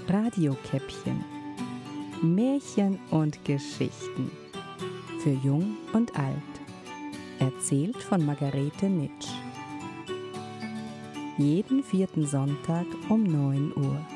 Radiokäppchen. Märchen und Geschichten. Für Jung und Alt. Erzählt von Margarete Nitsch. Jeden 4. Sonntag um 9 Uhr.